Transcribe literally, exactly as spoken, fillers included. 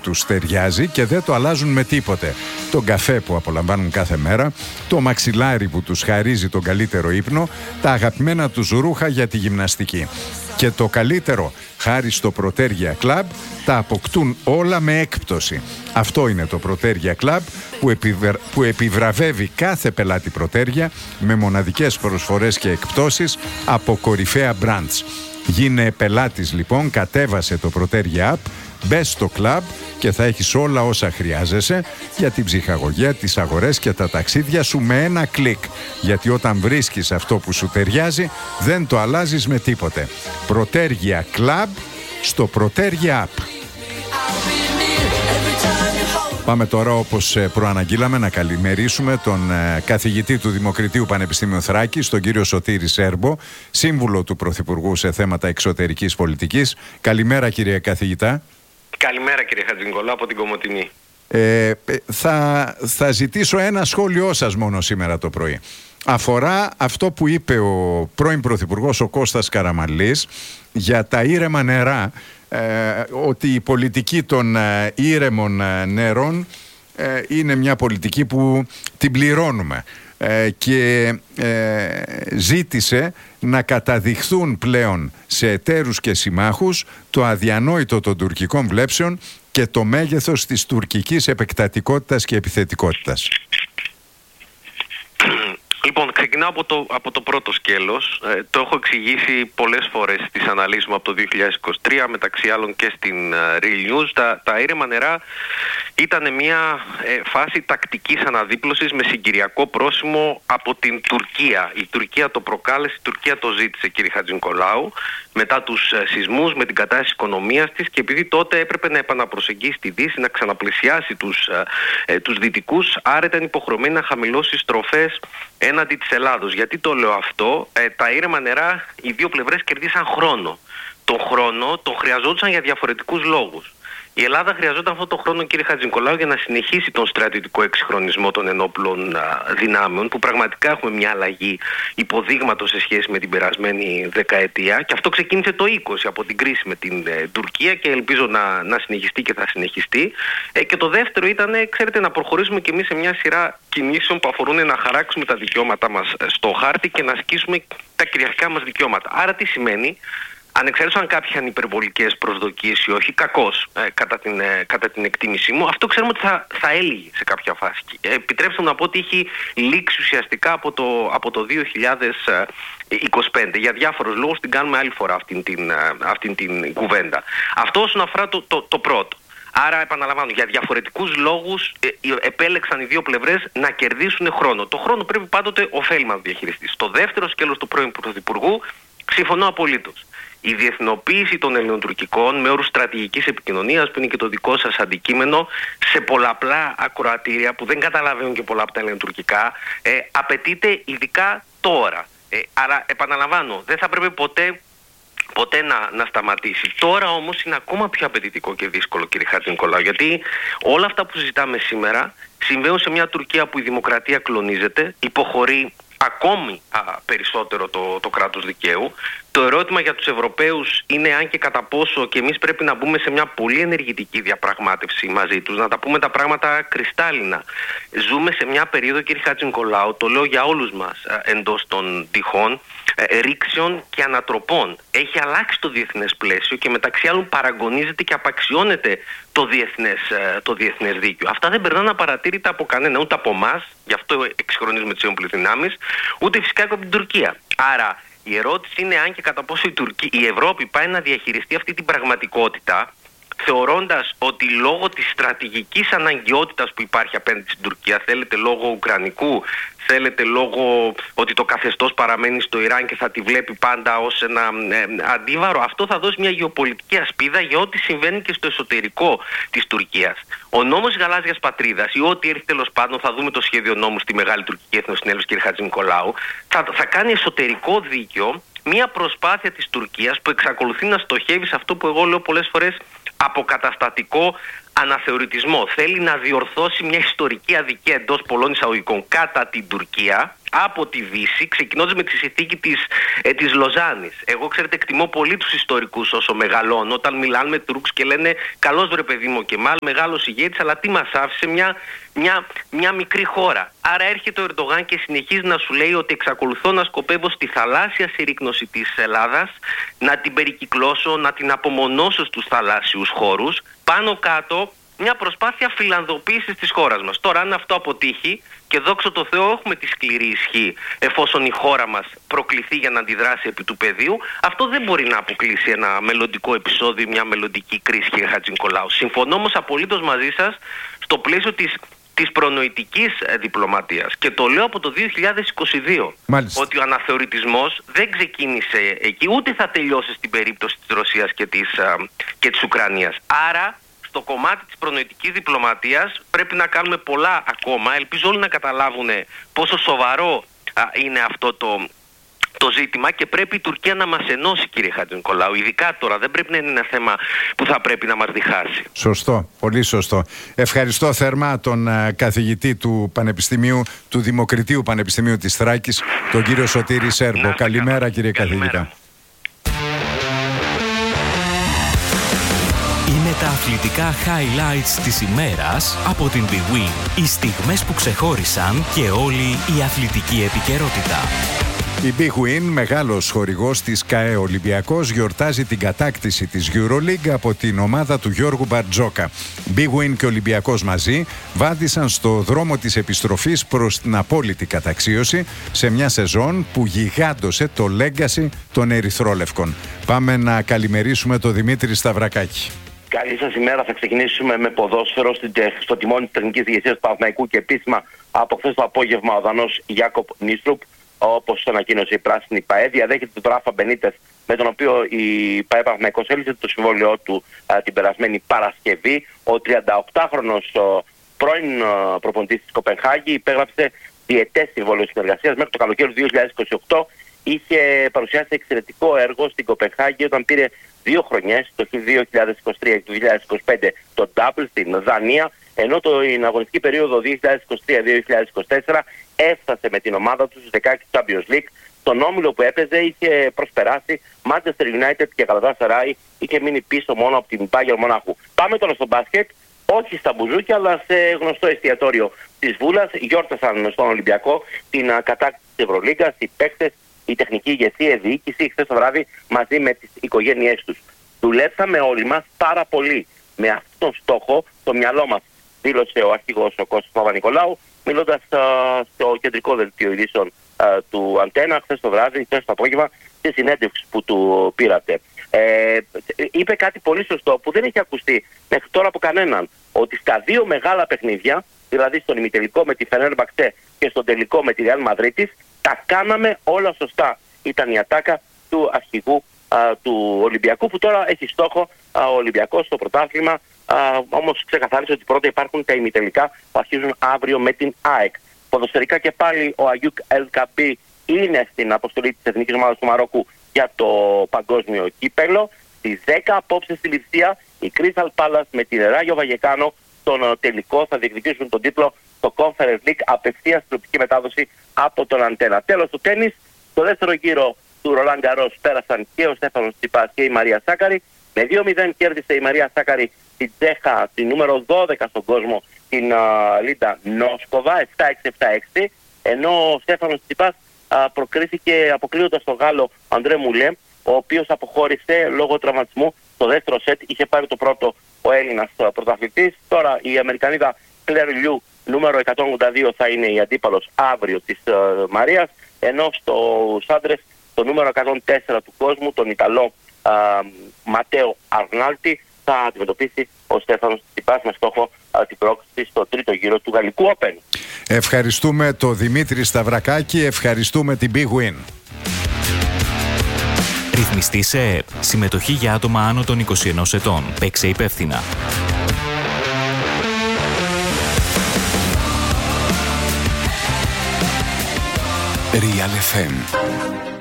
τους ταιριάζει και δεν το αλλάζουν με τίποτε. Τον καφέ που απολαμβάνουν κάθε μέρα, το μαξιλάρι που τους χαρίζει τον καλύτερο ύπνο, τα αγαπημένα τους ρούχα για τη γυμναστική. Και το καλύτερο, χάρη στο Protergia Club, τα αποκτούν όλα με έκπτωση. Αυτό είναι το Protergia Club που, επιβρα... που επιβραβεύει κάθε πελάτη Protergia με μοναδικές προσφορές και εκπτώσεις από κορυφαία brands. Γίνε πελάτης λοιπόν, κατέβασε το Protergia App, μπες στο club και θα έχεις όλα όσα χρειάζεσαι για την ψυχαγωγία, τις αγορές και τα ταξίδια σου με ένα κλικ. Γιατί όταν βρίσκεις αυτό που σου ταιριάζει, δεν το αλλάζεις με τίποτε. Protergia Club στο Protergia App. Πάμε τώρα, όπως προαναγγείλαμε, να καλημερίσουμε τον καθηγητή του Δημοκριτείου Πανεπιστήμιου Θράκης, τον κύριο Σωτήρη Σέρμπο, σύμβουλο του Πρωθυπουργού σε θέματα εξωτερικής πολιτικής. Καλημέρα, κύριε καθηγητά. Καλημέρα, κύριε Χατζηνικολάου, από την Κομοτηνή. Ε, θα, θα ζητήσω ένα σχόλιο σας μόνο σήμερα το πρωί. Αφορά αυτό που είπε ο πρώην Πρωθυπουργός, ο Κώστας Καραμανλής, για τα ήρεμα νερά, ε, ότι η πολιτική των ε, ήρεμων ε, νερών ε, είναι μια πολιτική που την πληρώνουμε. Ε, και ε, ζήτησε να καταδειχθούν πλέον σε εταίρους και συμμάχους το αδιανόητο των τουρκικών βλέψεων και το μέγεθος της τουρκικής επεκτατικότητας και επιθετικότητας. Λοιπόν, ξεκινάω από το, από το πρώτο σκέλος. Ε, το έχω εξηγήσει πολλές φορές στις αναλύσεις μου από το δύο χιλιάδες είκοσι τρία, μεταξύ άλλων και στην uh, Real News. Τα, τα ήρεμα νερά ήταν μια ε, φάση τακτικής αναδίπλωσης με συγκυριακό πρόσημο από την Τουρκία. Η Τουρκία το προκάλεσε, η Τουρκία το ζήτησε, κύριε Χατζηνικολάου, μετά τους ε, σεισμούς, με την κατάσταση οικονομίας της, και επειδή τότε έπρεπε να επαναπροσεγγίσει τη Δύση, να ξαναπλησιάσει τους, ε, ε, τους Δυτικούς, άρα ήταν υποχρεωμένη να χαμηλώσει στροφές έναντι της Ελλάδος. Γιατί το λέω αυτό? Ε, τα ήρεμα νερά, οι δύο πλευρές κερδίσαν χρόνο. Τον χρόνο τον χρειαζόντουσαν για διαφορετικούς λόγους. Η Ελλάδα χρειαζόταν αυτόν τον χρόνο, κύριε Χατζηνικολάου, για να συνεχίσει τον στρατιωτικό εξυγχρονισμό των ενόπλων α, δυνάμεων, που πραγματικά έχουμε μια αλλαγή υποδείγματος σε σχέση με την περασμένη δεκαετία. Και αυτό ξεκίνησε το είκοσι από την κρίση με την ε, Τουρκία, και ελπίζω να, να συνεχιστεί και θα συνεχιστεί. Ε, και το δεύτερο ήταν, ε, ξέρετε, να προχωρήσουμε και εμείς σε μια σειρά κινήσεων που αφορούν να χαράξουμε τα δικαιώματά μας στο χάρτη και να ασκήσουμε τα κυριαρχικά μας δικαιώματα. Άρα τι σημαίνει? Ανεξαρτήτως αν κάποιοι είχαν υπερβολικές προσδοκίες ή όχι, κακώς ε, κατά, την, ε, κατά την εκτίμησή μου, αυτό ξέρουμε ότι θα, θα έλυγε σε κάποια φάση. Ε, επιτρέψτε μου να πω ότι έχει λήξει ουσιαστικά από το, από το δύο χιλιάδες είκοσι πέντε. Για διάφορους λόγους την κάνουμε άλλη φορά αυτήν την, ε, αυτήν την κουβέντα. Αυτό όσον αφορά το, το, το πρώτο. Άρα, επαναλαμβάνω, για διαφορετικούς λόγους ε, επέλεξαν οι δύο πλευρές να κερδίσουν χρόνο. Το χρόνο πρέπει πάντοτε ωφέλιμα να διαχειριστεί. Στο δεύτερο σκέλος του πρώην Πρωθυπουργού, συμφωνώ απολύτως. Η διεθνοποίηση των ελληνοτουρκικών με όρους στρατηγικής επικοινωνίας, που είναι και το δικό σας αντικείμενο, σε πολλαπλά ακροατήρια που δεν καταλαβαίνουν και πολλά από τα ελληνοτουρκικά, ε, απαιτείται ειδικά τώρα. Ε, άρα, επαναλαμβάνω, δεν θα πρέπει ποτέ, ποτέ να, να σταματήσει. Τώρα όμως είναι ακόμα πιο απαιτητικό και δύσκολο, κύριε Χατζηνικολάου, γιατί όλα αυτά που συζητάμε σήμερα συμβαίνουν σε μια Τουρκία που η δημοκρατία κλονίζεται, υποχωρεί ακόμη α, περισσότερο το, το κράτος δικαίου. Το ερώτημα για τους Ευρωπαίους είναι αν και κατά πόσο και εμείς πρέπει να μπούμε σε μια πολύ ενεργητική διαπραγμάτευση μαζί τους, να τα πούμε τα πράγματα κρυστάλλινα. Ζούμε σε μια περίοδο, κύριε Χατζηνικολάου, το λέω για όλους μας α, εντός των τυχών, ε, ρήξεων και ανατροπών. Έχει αλλάξει το διεθνές πλαίσιο και μεταξύ άλλων παραγωνίζεται και απαξιώνεται το διεθνές, ε, το διεθνές δίκαιο. Αυτά δεν περνάνε απαρατήρητα από κανένα, ούτε από εμάς, γι' αυτό εξυγχρονίζουμε τις ένοπλες δυνάμεις, ούτε φυσικά και από την Τουρκία. Άρα η ερώτηση είναι αν και κατά πόσο η, Τουρκία, η Ευρώπη πάει να διαχειριστεί αυτή την πραγματικότητα, θεωρώντας ότι λόγω της στρατηγικής αναγκαιότητας που υπάρχει απέναντι στην Τουρκία, θέλετε λόγω ουκρανικού, θέλετε λόγω ότι το καθεστώς παραμένει στο Ιράν και θα τη βλέπει πάντα ως ένα ε, αντίβαρο, αυτό θα δώσει μια γεωπολιτική ασπίδα για ό,τι συμβαίνει και στο εσωτερικό της Τουρκίας. Ο νόμος Γαλάζιας Πατρίδας, ή ό,τι έρθει τέλος πάντων, θα δούμε το σχέδιο νόμου στη Μεγάλη Τουρκική Εθνοσυνέλευση, κύριε Χατζηνικολάου, θα, θα κάνει εσωτερικό δίκαιο μια προσπάθεια της Τουρκίας που εξακολουθεί να στοχεύει σε αυτό που εγώ λέω πολλές φορές αποκαταστατικό αναθεωρητισμό. Θέλει να διορθώσει μια ιστορική αδικία εντός πολλών εισαγωγικών κατά την Τουρκία από τη Δύση, ξεκινώντας με τη συνθήκη της, ε, της Λοζάνης. Εγώ, ξέρετε, εκτιμώ πολύ τους ιστορικούς όσο μεγαλώνω, όταν μιλάνε με Τούρκους και λένε «καλώς βρε παιδί μου και μάλλον μεγάλος ηγέτης, αλλά τι μας άφησε μια, μια, μια μικρή χώρα». Άρα έρχεται ο Ερντογάν και συνεχίζει να σου λέει ότι εξακολουθώ να σκοπεύω στη θαλάσσια συρρίκνωση της Ελλάδας, να την περικυκλώσω, να την απομονώσω στους θαλάσσιους χώρους, πάνω κάτω μια προσπάθεια φιλανδοποίησης της χώρας μας. Τώρα, αν αυτό αποτύχει, και δόξα τω Θεώ έχουμε τη σκληρή ισχύ εφόσον η χώρα μας προκληθεί για να αντιδράσει επί του πεδίου, αυτό δεν μπορεί να αποκλείσει ένα μελλοντικό επεισόδιο, μια μελλοντική κρίση, κύριε Χατζηνικολάου. Συμφωνώ όμως απολύτως μαζί σας στο πλαίσιο της, της προνοητικής ε, διπλωματίας. Και το λέω από το δύο χιλιάδες είκοσι δύο. Μάλιστα. Ότι ο αναθεωρητισμός δεν ξεκίνησε εκεί, ούτε θα τελειώσει στην περίπτωση της Ρωσίας και της, ε, και της Ουκρανίας. Άρα, στο κομμάτι της προνοητικής διπλωματίας πρέπει να κάνουμε πολλά ακόμα. Ελπίζω όλοι να καταλάβουν πόσο σοβαρό α, είναι αυτό το, το ζήτημα και πρέπει η Τουρκία να μας ενώσει, κύριε Χατζηνικολάου. Ειδικά τώρα δεν πρέπει να είναι ένα θέμα που θα πρέπει να μας διχάσει. Σωστό, πολύ σωστό. Ευχαριστώ θερμά τον uh, καθηγητή του Πανεπιστημίου, του Δημοκριτίου Πανεπιστημίου της Θράκης, τον κύριο Σωτήρη Σέρμπο. Να, Καλημέρα, καλά. Κύριε Καλημέρα. Καθηγητά. Είναι τα αθλητικά highlights της ημέρας από την BWIN. Οι στιγμές που ξεχώρισαν και όλη η αθλητική επικαιρότητα. Η BWIN, μεγάλος χορηγός της ΚΑΕ Ολυμπιακός, γιορτάζει την κατάκτηση της EuroLeague από την ομάδα του Γιώργου Μπαρτζόκα. BWIN και Ολυμπιακός μαζί βάδισαν στο δρόμο της επιστροφής προς την απόλυτη καταξίωση σε μια σεζόν που γιγάντωσε το legacy των Ερυθρόλευκων. Πάμε να καλημερίσουμε τον Δημήτρη Σταυρακάκη. Καλή σας ημέρα. Θα ξεκινήσουμε με ποδόσφαιρο στο τιμόνι της τεχνικής ηγεσίας του Παναθηναϊκού και επίσημα από χθες το απόγευμα ο Δανός Γιάκοπ Νίστρουπ, όπως ανακοίνωσε η πράσινη ΠΑΕ, διαδέχεται τον Ράφα Μπενίτες, με τον οποίο η ΠΑΕ Παναθηναϊκός έλυσε το συμβόλαιό του α, την περασμένη Παρασκευή. Ο τριανταοκτάχρονος ο, πρώην α, προπονητής της Κοπενχάγη υπέγραψε διετές συμβόλαιο συνεργασίας μέχρι το καλοκαίρι του δύο χιλιάδες είκοσι οκτώ. Είχε παρουσιάσει εξαιρετικό έργο στην Κοπενχάγη όταν πήρε δύο χρονιές, το δύο χιλιάδες είκοσι τρία και το δύο χιλιάδες είκοσι πέντε, το double στην Δανία, ενώ το, την αγωνιστική περίοδο δύο χιλιάδες είκοσι τρία δύο χιλιάδες είκοσι τέσσερα έφτασε με την ομάδα του στους δεκαέξι Champions League. Στον όμιλο που έπαιζε είχε προσπεράσει Manchester United και Galatasaray, είχε μείνει πίσω μόνο από την Bayern Μονάχου. Πάμε τώρα στο μπάσκετ, όχι στα μπουζούκια, αλλά σε γνωστό εστιατόριο της Βούλας. Γιόρτασαν στον Ολυμπιακό την κατάκτηση της Ευρωλίγκας, οι παίκτες, η τεχνική ηγεσία, η διοίκηση, χθες το βράδυ μαζί με τις οικογένειές τους. Δουλέψαμε όλοι μας πάρα πολύ με αυτόν τον στόχο, το μυαλό μας, δήλωσε ο αρχηγός ο Κώστας Παπα-Νικολάου, μιλώντας α, στο κεντρικό δελτίο ειδήσεων α, του Αντένα, χθες το βράδυ, χθες το απόγευμα, στη συνέντευξη που του πήρατε. Ε, είπε κάτι πολύ σωστό που δεν έχει ακουστεί μέχρι τώρα από κανέναν, ότι στα δύο μεγάλα παιχνίδια, δηλαδή στον ημιτελικό με τη Φενέρμπαχτσε και στον τελικό με τη Ρεάλ Μαδρίτης, τα κάναμε όλα σωστά. Ήταν η ατάκα του αρχηγού α, του Ολυμπιακού, που τώρα έχει στόχο α, ο Ολυμπιακός στο πρωτάθλημα. Όμως ξεκαθάρισε ότι πρώτα υπάρχουν τα ημιτελικά που αρχίζουν αύριο με την ΑΕΚ. Ποδοσφαιρικά και πάλι ο Αγιούκ Ελκαμπή είναι στην αποστολή της Εθνικής Ομάδας του Μαρόκου για το παγκόσμιο κύπελο. Στις δέκα απόψε στη Λιψία η Crystal Palace με την Ράγιο Βαγεκάνο στον τελικό θα διεκδικήσουν τον τίτλο στο Conference League απευθείας στην οπτική μετάδοση από τον Αντένα. Τέλος του τένις, στο δεύτερο γύρο του Ρολάν Γκαρός πέρασαν και ο Στέφανος Τσιπάς και η Μαρία Σάκαρη. Με δύο μηδέν κέρδισε η Μαρία Σάκαρη την Τσέχα, την νούμερο δώδεκα στον κόσμο, την uh, Λίντα Νόσκοβα, επτά έξι επτά έξι, ενώ ο Στέφανος Τσιπάς uh, προκρίθηκε αποκλείοντας τον Γάλλο Αντρέ Μουλέ, ο οποίος αποχώρησε λόγω τραυματισμού στο δεύτερο σετ. Είχε πάρει το πρώτο ο Έλληνας uh, πρωταθλητής. Τώρα η Αμερικανίδα Κλέρ Λιού, νούμερο εκατόν ογδόντα δύο, θα είναι η αντίπαλος αύριο της uh, Μαρίας, ενώ στους άντρες το νούμερο εκατόν τέσσερα του κόσμου, τον Ιταλό uh, Ματέο Αρνάλτη, θα αντιμετωπίσει ο Στέφανος Τσιπάς με στόχο α, την πρόκληση στο τρίτο γύρο του Γαλλικού Open. Ευχαριστούμε τον Δημήτρη Σταυρακάκη, ευχαριστούμε την BWIN. Ρυθμιστή σε ΕΕΠ. Συμμετοχή για άτομα άνω των είκοσι ενός ετών. Παίξε υπεύθυνα. Real εφ εμ.